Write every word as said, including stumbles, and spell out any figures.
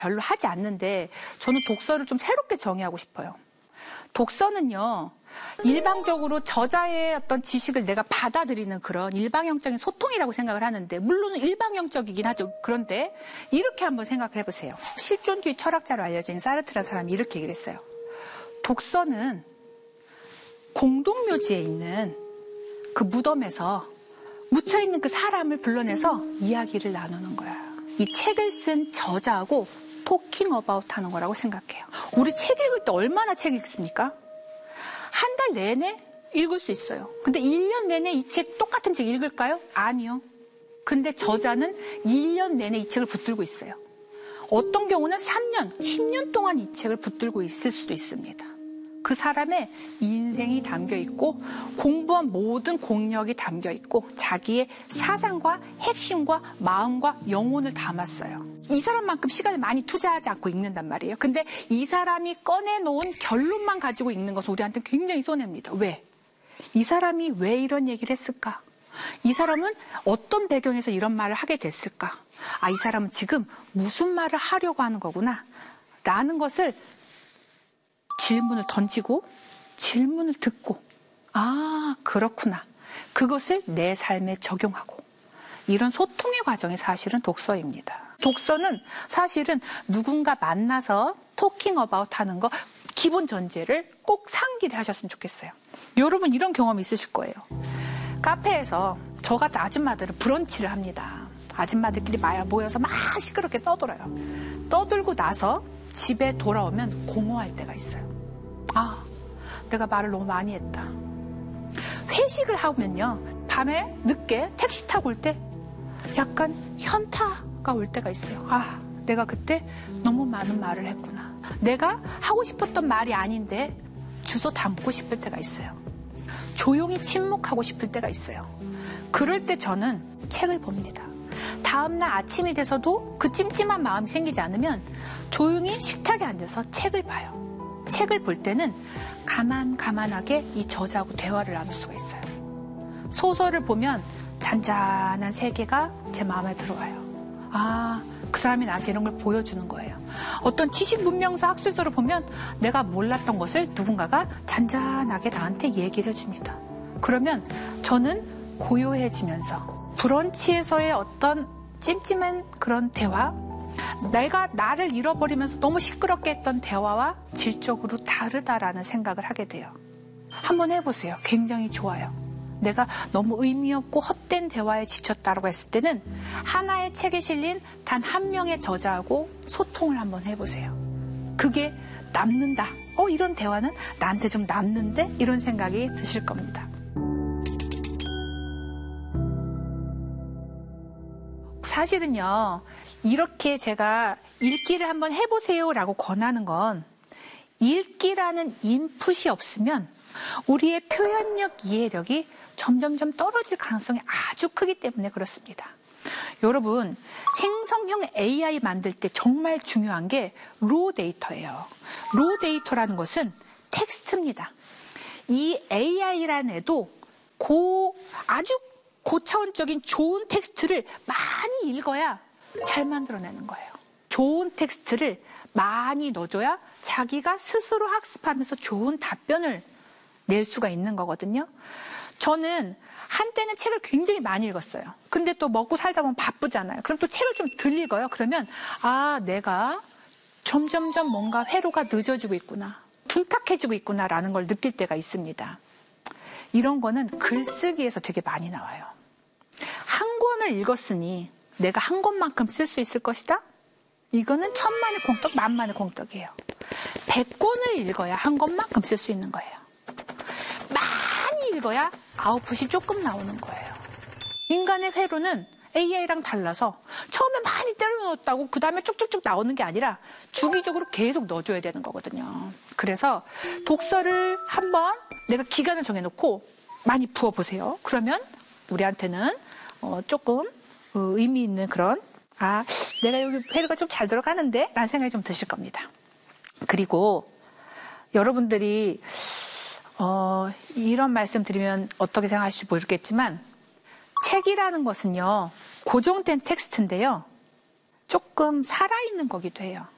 별로 하지 않는데 저는 독서를 좀 새롭게 정의하고 싶어요. 독서는요, 일방적으로 저자의 어떤 지식을 내가 받아들이는 그런 일방형적인 소통이라고 생각을 하는데, 물론 일방형적이긴 하죠. 그런데 이렇게 한번 생각을 해보세요. 실존주의 철학자로 알려진 사르트라는 사람이 이렇게 얘기를 했어요. 독서는 공동묘지에 있는 그 무덤에서 묻혀있는 그 사람을 불러내서 이야기를 나누는 거야. 이 책을 쓴 저자하고 토킹 어바웃 하는 거라고 생각해요. 우리 책 읽을 때 얼마나 책 읽습니까? 한 달 내내 읽을 수 있어요. 근데 일 년 내내 이 책, 똑같은 책 읽을까요? 아니요. 근데 저자는 일 년 내내 이 책을 붙들고 있어요. 어떤 경우는 삼 년, 십 년 동안 이 책을 붙들고 있을 수도 있습니다. 그 사람의 인생이 담겨 있고 공부한 모든 공력이 담겨 있고 자기의 사상과 핵심과 마음과 영혼을 담았어요. 이 사람만큼 시간을 많이 투자하지 않고 읽는단 말이에요. 근데 이 사람이 꺼내놓은 결론만 가지고 읽는 것은 우리한테 굉장히 손해입니다. 왜? 이 사람이 왜 이런 얘기를 했을까? 이 사람은 어떤 배경에서 이런 말을 하게 됐을까? 아, 이 사람은 지금 무슨 말을 하려고 하는 거구나 라는 것을 질문을 던지고 질문을 듣고, 아, 그렇구나, 그것을 내 삶에 적용하고, 이런 소통의 과정이 사실은 독서입니다. 독서는 사실은 누군가 만나서 토킹 어바웃 하는 거 기본 전제를 꼭 상기를 하셨으면 좋겠어요. 여러분 이런 경험 있으실 거예요. 카페에서 저 같은 아줌마들은 브런치를 합니다. 아줌마들끼리 마야 모여서 막 시끄럽게 떠돌아요. 떠들고 나서 집에 돌아오면 공허할 때가 있어요. 아, 내가 말을 너무 많이 했다. 회식을 하면요, 밤에 늦게 택시 타고 올 때 약간 현타가 올 때가 있어요. 아, 내가 그때 너무 많은 말을 했구나. 내가 하고 싶었던 말이 아닌데 주워 담고 싶을 때가 있어요. 조용히 침묵하고 싶을 때가 있어요. 그럴 때 저는 책을 봅니다. 다음날 아침이 돼서도 그 찜찜한 마음이 생기지 않으면 조용히 식탁에 앉아서 책을 봐요. 책을 볼 때는 가만가만하게 이 저자하고 대화를 나눌 수가 있어요. 소설을 보면 잔잔한 세계가 제 마음에 들어와요. 아, 그 사람이 나한테 이런 걸 보여주는 거예요. 어떤 지식 문명서 학술서를 보면 내가 몰랐던 것을 누군가가 잔잔하게 나한테 얘기를 해줍니다. 그러면 저는 고요해지면서 브런치에서의 어떤 찜찜한 그런 대화, 내가 나를 잃어버리면서 너무 시끄럽게 했던 대화와 질적으로 다르다라는 생각을 하게 돼요. 한번 해보세요. 굉장히 좋아요. 내가 너무 의미 없고 헛된 대화에 지쳤다고 했을 때는 하나의 책에 실린 단 한 명의 저자하고 소통을 한번 해보세요. 그게 남는다. 어, 이런 대화는 나한테 좀 남는데? 이런 생각이 드실 겁니다. 사실은요, 이렇게 제가 읽기를 한번 해보세요라고 권하는 건 읽기라는 인풋이 없으면 우리의 표현력, 이해력이 점점점 떨어질 가능성이 아주 크기 때문에 그렇습니다. 여러분, 생성형 에이아이 만들 때 정말 중요한 게 로 데이터예요. 로 데이터라는 것은 텍스트입니다. 이 에이아이라는 애도 고, 아주 고차원적인 좋은 텍스트를 많이 읽어야 잘 만들어내는 거예요. 좋은 텍스트를 많이 넣어줘야 자기가 스스로 학습하면서 좋은 답변을 낼 수가 있는 거거든요. 저는 한때는 책을 굉장히 많이 읽었어요. 근데 또 먹고 살다 보면 바쁘잖아요. 그럼 또 책을 좀 덜 읽어요. 그러면 아, 내가 점점점 뭔가 회로가 늦어지고 있구나, 둔탁해지고 있구나라는 걸 느낄 때가 있습니다. 이런 거는 글쓰기에서 되게 많이 나와요. 한 권을 읽었으니 내가 한 권만큼 쓸 수 있을 것이다? 이거는 천만의 공떡, 만만의 공떡이에요. 백 권을 읽어야 한 권만큼 쓸 수 있는 거예요. 많이 읽어야 아웃풋이 조금 나오는 거예요. 인간의 회로는 에이아이랑 달라서 처음에 많이 때려넣었다고 그 다음에 쭉쭉쭉 나오는 게 아니라 주기적으로 계속 넣어줘야 되는 거거든요. 그래서 독서를 한번 내가 기간을 정해놓고 많이 부어보세요. 그러면 우리한테는 어 조금 의미 있는 그런, 아, 내가 여기 회로가 좀 잘 들어가는데? 라는 생각이 좀 드실 겁니다. 그리고 여러분들이 어, 이런 말씀 드리면 어떻게 생각하실지 모르겠지만, 책이라는 것은요, 고정된 텍스트인데요, 조금 살아있는 거기도 해요.